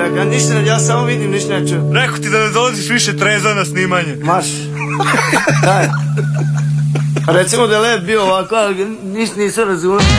Ja ništa, ja samo vidim, ništa ne čujem. Rekao ti da ne dolaziš više trezan na snimanje. Marš. Daj. Recimo da je led bio ovako, ali ništa nisam razumio.